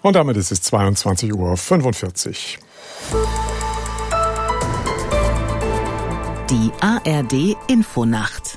Und damit ist es 22:45 Uhr. Die ARD Infonacht.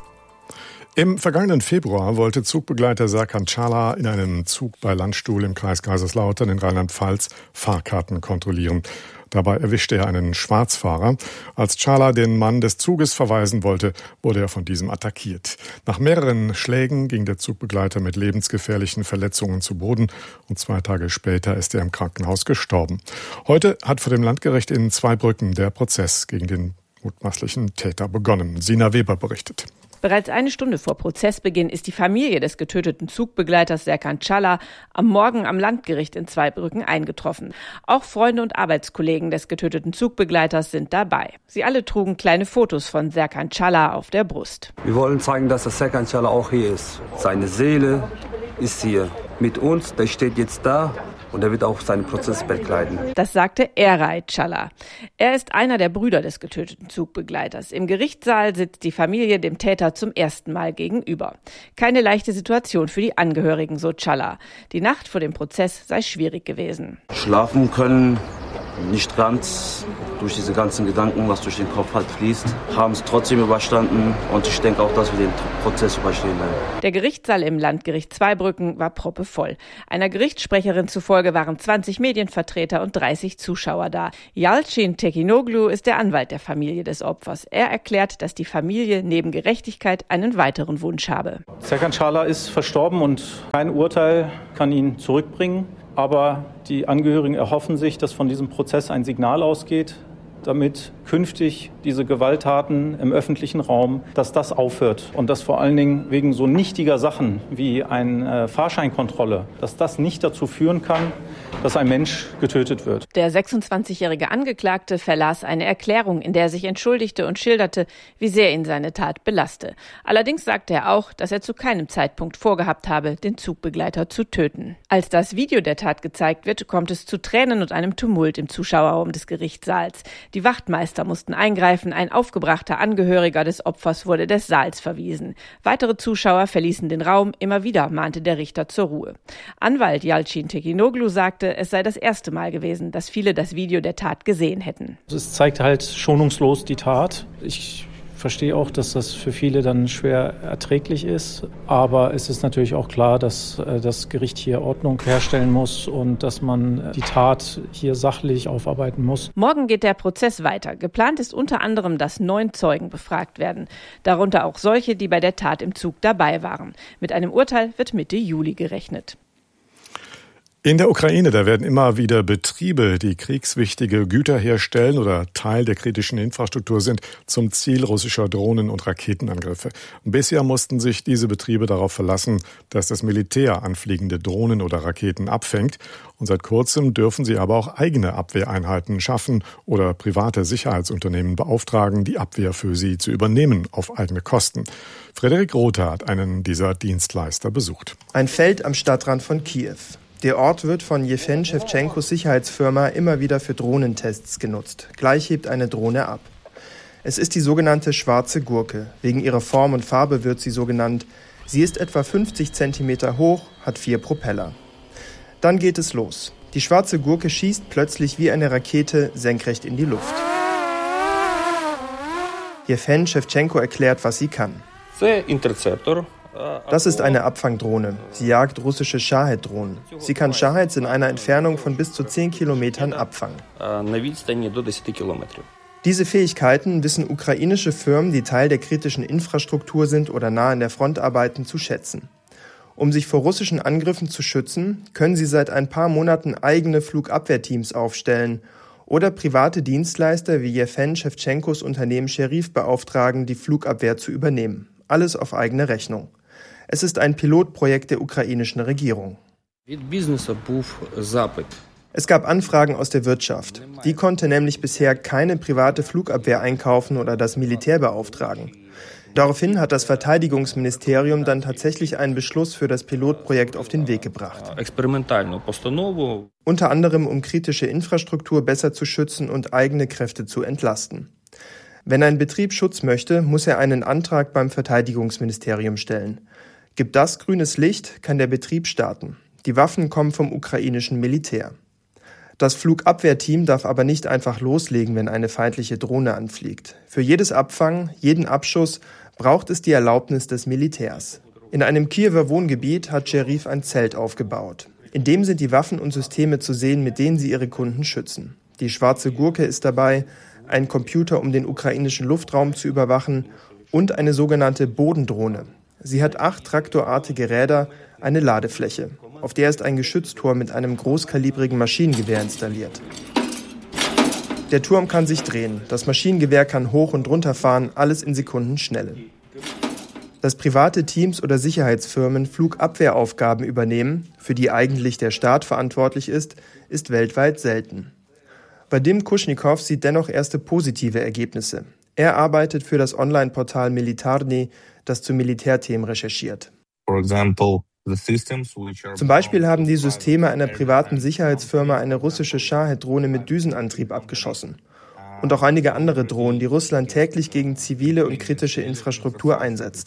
Im vergangenen Februar wollte Zugbegleiter Serkan Çağlar in einem Zug bei Landstuhl im Kreis Kaiserslautern in Rheinland-Pfalz Fahrkarten kontrollieren. Dabei erwischte er einen Schwarzfahrer. Als Çağlar den Mann des Zuges verweisen wollte, wurde er von diesem attackiert. Nach mehreren Schlägen ging der Zugbegleiter mit lebensgefährlichen Verletzungen zu Boden und 2 Tage später ist er im Krankenhaus gestorben. Heute hat vor dem Landgericht in Zweibrücken der Prozess gegen den mutmaßlichen Täter begonnen. Sina Weber berichtet. Bereits eine Stunde vor Prozessbeginn ist die Familie des getöteten Zugbegleiters Serkan Çağlar am Morgen am Landgericht in Zweibrücken eingetroffen. Auch Freunde und Arbeitskollegen des getöteten Zugbegleiters sind dabei. Sie alle trugen kleine Fotos von Serkan Çağlar auf der Brust. Wir wollen zeigen, dass der Serkan Çağlar auch hier ist. Seine Seele ist hier mit uns, der steht jetzt da. Und er wird auch seinen Prozess begleiten. Das sagte Eray Çağlar. Er ist einer der Brüder des getöteten Zugbegleiters. Im Gerichtssaal sitzt die Familie dem Täter zum ersten Mal gegenüber. Keine leichte Situation für die Angehörigen, so Çağlar. Die Nacht vor dem Prozess sei schwierig gewesen. Schlafen können, nicht ganz, durch diese ganzen Gedanken, was durch den Kopf halt fließt, haben es trotzdem überstanden und ich denke auch, dass wir den Prozess überstehen werden. Der Gerichtssaal im Landgericht Zweibrücken war proppevoll. Einer Gerichtssprecherin zufolge waren 20 Medienvertreter und 30 Zuschauer da. Yalçin Tekinoglu ist der Anwalt der Familie des Opfers. Er erklärt, dass die Familie neben Gerechtigkeit einen weiteren Wunsch habe. Serkan Çağlar ist verstorben und kein Urteil kann ihn zurückbringen. Aber die Angehörigen erhoffen sich, dass von diesem Prozess ein Signal ausgeht, damit künftig diese Gewalttaten im öffentlichen Raum, dass das aufhört und dass vor allen Dingen wegen so nichtiger Sachen wie eine Fahrscheinkontrolle, dass das nicht dazu führen kann, dass ein Mensch getötet wird. Der 26-jährige Angeklagte verlas eine Erklärung, in der er sich entschuldigte und schilderte, wie sehr ihn seine Tat belaste. Allerdings sagte er auch, dass er zu keinem Zeitpunkt vorgehabt habe, den Zugbegleiter zu töten. Als das Video der Tat gezeigt wird, kommt es zu Tränen und einem Tumult im Zuschauerraum des Gerichtssaals. Die Wachtmeister mussten eingreifen, ein aufgebrachter Angehöriger des Opfers wurde des Saals verwiesen. Weitere Zuschauer verließen den Raum, immer wieder mahnte der Richter zur Ruhe. Anwalt Yalçin Tekinoglu sagte, es sei das erste Mal gewesen, dass viele das Video der Tat gesehen hätten. Es zeigt halt schonungslos die Tat. Ich verstehe auch, dass das für viele dann schwer erträglich ist, aber es ist natürlich auch klar, dass das Gericht hier Ordnung herstellen muss und dass man die Tat hier sachlich aufarbeiten muss. Morgen geht der Prozess weiter. Geplant ist unter anderem, dass 9 Zeugen befragt werden, darunter auch solche, die bei der Tat im Zug dabei waren. Mit einem Urteil wird Mitte Juli gerechnet. In der Ukraine, da werden immer wieder Betriebe, die kriegswichtige Güter herstellen oder Teil der kritischen Infrastruktur sind, zum Ziel russischer Drohnen- und Raketenangriffe. Bisher mussten sich diese Betriebe darauf verlassen, dass das Militär anfliegende Drohnen oder Raketen abfängt. Und seit kurzem dürfen sie aber auch eigene Abwehreinheiten schaffen oder private Sicherheitsunternehmen beauftragen, die Abwehr für sie zu übernehmen auf eigene Kosten. Frederik Rother hat einen dieser Dienstleister besucht. Ein Feld am Stadtrand von Kiew. Der Ort wird von Jewgen Schewtschenkos Sicherheitsfirma immer wieder für Drohnentests genutzt. Gleich hebt eine Drohne ab. Es ist die sogenannte schwarze Gurke. Wegen ihrer Form und Farbe wird sie so genannt. Sie ist etwa 50 Zentimeter hoch, hat 4 Propeller. Dann geht es los. Die schwarze Gurke schießt plötzlich wie eine Rakete senkrecht in die Luft. Jewgen Schewtschenko erklärt, was sie kann. Das ist eine Abfangdrohne. Sie jagt russische Shahed-Drohnen. Sie kann Shaheds in einer Entfernung von bis zu 10 Kilometern abfangen. Diese Fähigkeiten wissen ukrainische Firmen, die Teil der kritischen Infrastruktur sind oder nah an der Front arbeiten, zu schätzen. Um sich vor russischen Angriffen zu schützen, können sie seit ein paar Monaten eigene Flugabwehrteams aufstellen oder private Dienstleister wie Jewgen Schewtschenkos Unternehmen Sherif beauftragen, die Flugabwehr zu übernehmen. Alles auf eigene Rechnung. Es ist ein Pilotprojekt der ukrainischen Regierung. Es gab Anfragen aus der Wirtschaft. Die konnte nämlich bisher keine private Flugabwehr einkaufen oder das Militär beauftragen. Daraufhin hat das Verteidigungsministerium dann tatsächlich einen Beschluss für das Pilotprojekt auf den Weg gebracht. Unter anderem, um kritische Infrastruktur besser zu schützen und eigene Kräfte zu entlasten. Wenn ein Betrieb Schutz möchte, muss er einen Antrag beim Verteidigungsministerium stellen. Gibt das grünes Licht, kann der Betrieb starten. Die Waffen kommen vom ukrainischen Militär. Das Flugabwehrteam darf aber nicht einfach loslegen, wenn eine feindliche Drohne anfliegt. Für jedes Abfangen, jeden Abschuss braucht es die Erlaubnis des Militärs. In einem Kiewer Wohngebiet hat Scherif ein Zelt aufgebaut. In dem sind die Waffen und Systeme zu sehen, mit denen sie ihre Kunden schützen. Die schwarze Gurke ist dabei, ein Computer, um den ukrainischen Luftraum zu überwachen, und eine sogenannte Bodendrohne. Sie hat 8 traktorartige Räder, eine Ladefläche. Auf der ist ein Geschützturm mit einem großkalibrigen Maschinengewehr installiert. Der Turm kann sich drehen, das Maschinengewehr kann hoch und runter fahren, alles in Sekundenschnelle. Dass private Teams oder Sicherheitsfirmen Flugabwehraufgaben übernehmen, für die eigentlich der Staat verantwortlich ist weltweit selten. Vadim Kushnikow sieht dennoch erste positive Ergebnisse. Er arbeitet für das Online-Portal Militarny, das zu Militärthemen recherchiert. Zum Beispiel haben die Systeme einer privaten Sicherheitsfirma eine russische Shahed-Drohne mit Düsenantrieb abgeschossen. Und auch einige andere Drohnen, die Russland täglich gegen zivile und kritische Infrastruktur einsetzt.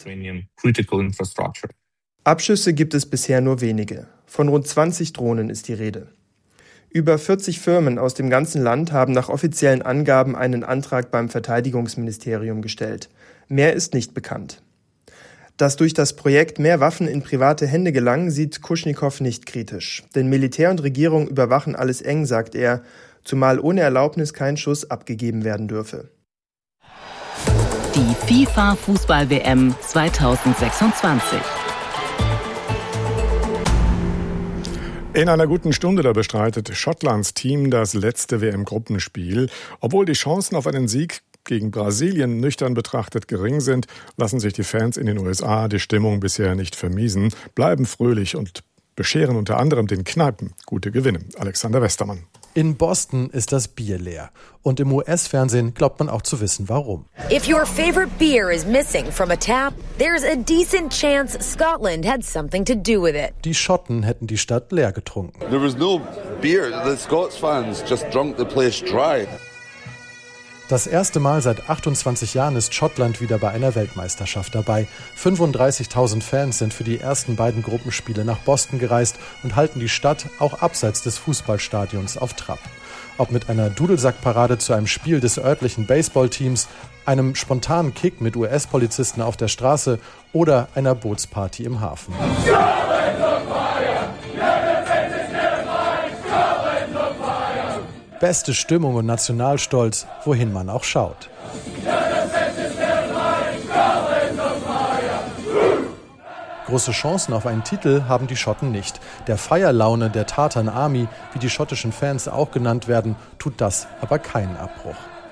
Abschüsse gibt es bisher nur wenige. Von rund 20 Drohnen ist die Rede. Über 40 Firmen aus dem ganzen Land haben nach offiziellen Angaben einen Antrag beim Verteidigungsministerium gestellt. Mehr ist nicht bekannt. Dass durch das Projekt mehr Waffen in private Hände gelangen, sieht Kushnikow nicht kritisch. Denn Militär und Regierung überwachen alles eng, sagt er, zumal ohne Erlaubnis kein Schuss abgegeben werden dürfe. Die FIFA-Fußball-WM 2026. In einer guten Stunde da bestreitet Schottlands Team das letzte WM-Gruppenspiel. Obwohl die Chancen auf einen Sieg gegen Brasilien nüchtern betrachtet gering sind, lassen sich die Fans in den USA die Stimmung bisher nicht vermiesen, bleiben fröhlich und bescheren unter anderem den Kneipen gute Gewinne. Alexander Westermann. In Boston ist das Bier leer. Und im US-Fernsehen glaubt man auch zu wissen, warum. If your favorite beer is missing from a tap, there's a decent chance Scotland had something to do with it. Die Schotten hätten die Stadt leer getrunken. There was no beer. The Scots fans just drunk the place dry. Das erste Mal seit 28 Jahren ist Schottland wieder bei einer Weltmeisterschaft dabei. 35.000 Fans sind für die ersten beiden Gruppenspiele nach Boston gereist und halten die Stadt auch abseits des Fußballstadions auf Trab. Ob mit einer Dudelsackparade zu einem Spiel des örtlichen Baseballteams, einem spontanen Kick mit US-Polizisten auf der Straße oder einer Bootsparty im Hafen. Beste Stimmung und Nationalstolz, wohin man auch schaut. Große Chancen auf einen Titel haben die Schotten nicht. Der Feierlaune der Tartan Army, wie die schottischen Fans auch genannt werden, tut das aber keinen Abbruch.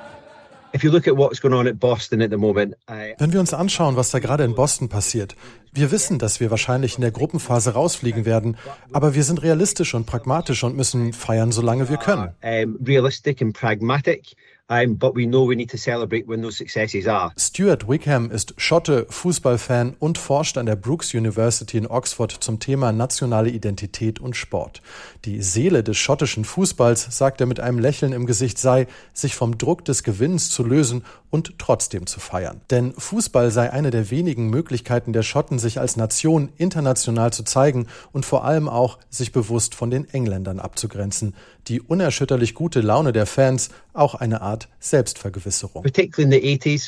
Wenn wir uns anschauen, was da gerade in Boston passiert, wir wissen, dass wir wahrscheinlich in der Gruppenphase rausfliegen werden, aber wir sind realistisch und pragmatisch und müssen feiern, solange wir können. But we know we need to celebrate when those successes are. Stuart Wickham ist Schotte, Fußballfan und forscht an der Brooks University in Oxford zum Thema nationale Identität und Sport. Die Seele des schottischen Fußballs, sagt er mit einem Lächeln im Gesicht, sei, sich vom Druck des Gewinns zu lösen und trotzdem zu feiern. Denn Fußball sei eine der wenigen Möglichkeiten der Schotten, sich als Nation international zu zeigen und vor allem auch sich bewusst von den Engländern abzugrenzen. Die unerschütterlich gute Laune der Fans, auch eine Art Selbstvergewisserung. Gerade in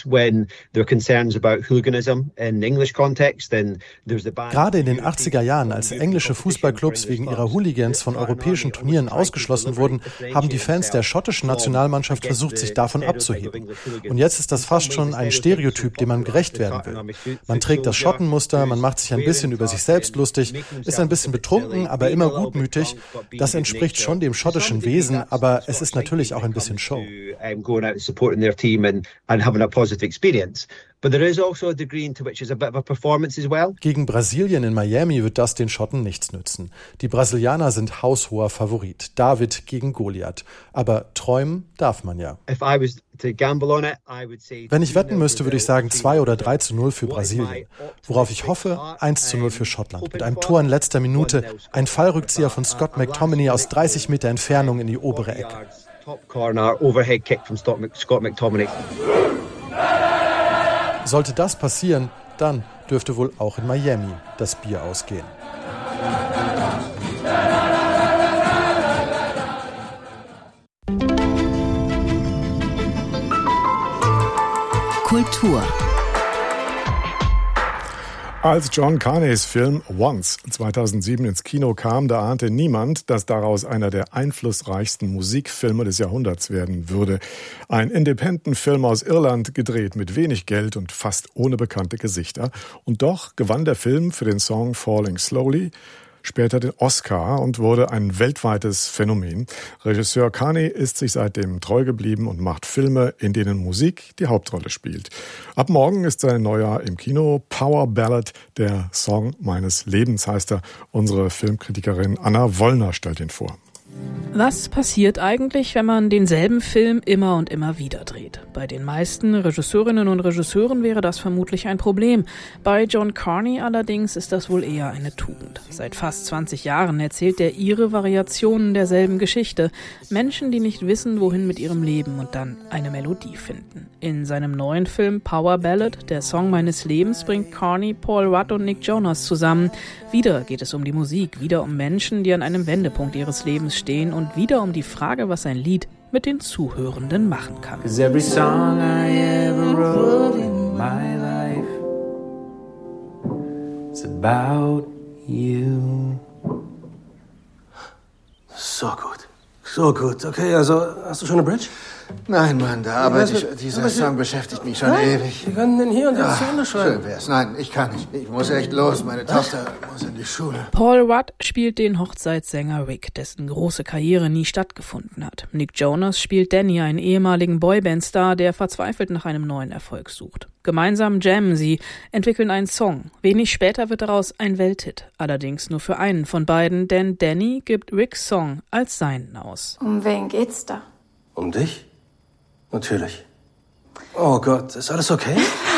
den 80er Jahren, als englische Fußballclubs wegen ihrer Hooligans von europäischen Turnieren ausgeschlossen wurden, haben die Fans der schottischen Nationalmannschaft versucht, sich davon abzuheben. Und jetzt ist das fast schon ein Stereotyp, dem man gerecht werden will. Man trägt das Schottenmuster, man macht sich ein bisschen über sich selbst lustig, ist ein bisschen betrunken, aber immer gutmütig. Das entspricht schon dem schottischen Wesen, aber es ist natürlich auch ein bisschen Show. Gegen Brasilien in Miami wird das den Schotten nichts nützen. Die Brasilianer sind haushoher Favorit. David gegen Goliath. Aber träumen darf man ja. Wenn ich wetten müsste, würde ich sagen 2 oder 3:0 für Brasilien. Worauf ich hoffe, 1:0 für Schottland. Mit einem Tor in letzter Minute, ein Fallrückzieher von Scott McTominay aus 30 Meter Entfernung in die obere Ecke. Sollte das passieren, dann dürfte wohl auch in Miami das Bier ausgehen. Kultur. Als John Carneys Film Once 2007 ins Kino kam, da ahnte niemand, dass daraus einer der einflussreichsten Musikfilme des Jahrhunderts werden würde. Ein Independent-Film aus Irland, gedreht mit wenig Geld und fast ohne bekannte Gesichter. Und doch gewann der Film für den Song Falling Slowly später den Oscar und wurde ein weltweites Phänomen. Regisseur Carney ist sich seitdem treu geblieben und macht Filme, in denen Musik die Hauptrolle spielt. Ab morgen ist sein neuer im Kino. Power Ballad, der Song meines Lebens heißt er. Unsere Filmkritikerin Anna Wollner stellt ihn vor. Was passiert eigentlich, wenn man denselben Film immer und immer wieder dreht? Bei den meisten Regisseurinnen und Regisseuren wäre das vermutlich ein Problem. Bei John Carney allerdings ist das wohl eher eine Tugend. Seit fast 20 Jahren erzählt er ihre Variationen derselben Geschichte. Menschen, die nicht wissen, wohin mit ihrem Leben und dann eine Melodie finden. In seinem neuen Film Power Ballad, der Song meines Lebens, bringt Carney Paul Rudd und Nick Jonas zusammen. Wieder geht es um die Musik, wieder um Menschen, die an einem Wendepunkt ihres Lebens stehen und wieder um die Frage, was ein Lied mit den Zuhörenden machen kann. 'Cause every song I ever wrote in my life is about you. So gut. So gut. Okay, also hast du schon eine Bridge? Nein, Mann, da arbeite ich. Dieser Song beschäftigt mich schon ewig. Wir können den hier und jetzt zu Ende schreiben. Schön wär's. Nein, ich kann nicht. Ich muss echt los. Meine Tochter muss in die Schule. Paul Rudd spielt den Hochzeitssänger Rick, dessen große Karriere nie stattgefunden hat. Nick Jonas spielt Danny, einen ehemaligen Boyband-Star, der verzweifelt nach einem neuen Erfolg sucht. Gemeinsam jammen sie, entwickeln einen Song. Wenig später wird daraus ein Welthit. Allerdings nur für einen von beiden, denn Danny gibt Ricks Song als seinen aus. Um wen geht's da? Um dich? Natürlich. Oh Gott, ist alles okay?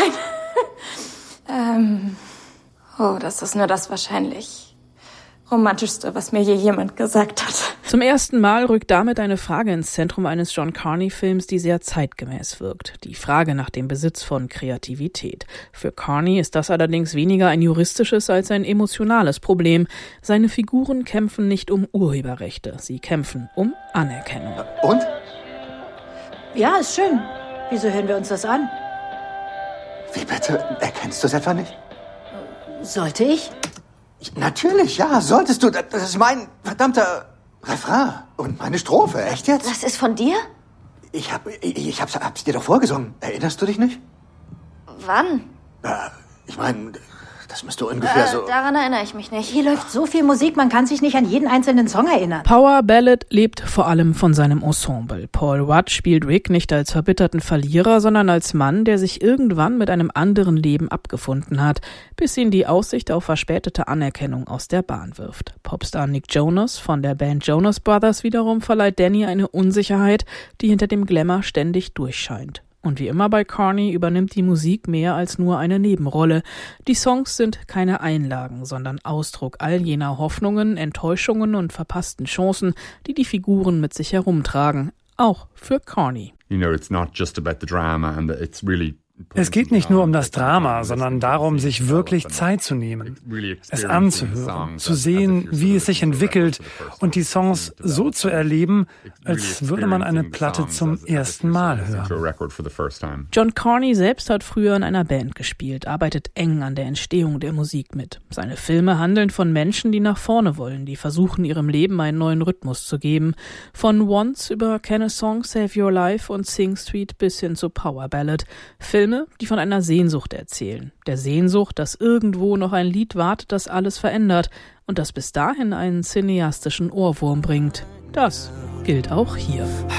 Nein. Das ist nur das wahrscheinlich romantischste, was mir je jemand gesagt hat. Zum ersten Mal rückt damit eine Frage ins Zentrum eines John Carney-Films, die sehr zeitgemäß wirkt. Die Frage nach dem Besitz von Kreativität. Für Carney ist das allerdings weniger ein juristisches als ein emotionales Problem. Seine Figuren kämpfen nicht um Urheberrechte, sie kämpfen um Anerkennung. Und? Ja, ist schön. Wieso hören wir uns das an? Wie bitte? Erkennst du es etwa nicht? Sollte ich? Natürlich, ja, solltest du. Das ist mein verdammter Refrain und meine Strophe. Echt jetzt? Das ist von dir? Hab's dir doch vorgesungen. Erinnerst du dich nicht? Wann? Ich meine, das müsste ungefähr so... Daran erinnere ich mich nicht. Hier läuft so viel Musik, man kann sich nicht an jeden einzelnen Song erinnern. Power Ballad lebt vor allem von seinem Ensemble. Paul Rudd spielt Rick nicht als verbitterten Verlierer, sondern als Mann, der sich irgendwann mit einem anderen Leben abgefunden hat, bis ihn die Aussicht auf verspätete Anerkennung aus der Bahn wirft. Popstar Nick Jonas von der Band Jonas Brothers wiederum verleiht Danny eine Unsicherheit, die hinter dem Glamour ständig durchscheint. Und wie immer bei Carney übernimmt die Musik mehr als nur eine Nebenrolle. Die Songs sind keine Einlagen, sondern Ausdruck all jener Hoffnungen, Enttäuschungen und verpassten Chancen, die die Figuren mit sich herumtragen. Auch für Carney. Es geht nicht nur um das Drama, sondern darum, sich wirklich Zeit zu nehmen, es anzuhören, zu sehen, wie es sich entwickelt und die Songs so zu erleben, als würde man eine Platte zum ersten Mal hören. John Carney selbst hat früher in einer Band gespielt, arbeitet eng an der Entstehung der Musik mit. Seine Filme handeln von Menschen, die nach vorne wollen, die versuchen, ihrem Leben einen neuen Rhythmus zu geben. Von Once über Can a Song Save Your Life und Sing Street bis hin zu Power Ballad. Filme, die von einer Sehnsucht erzählen. Der Sehnsucht, dass irgendwo noch ein Lied wartet, das alles verändert und das bis dahin einen cineastischen Ohrwurm bringt. Das gilt auch hier.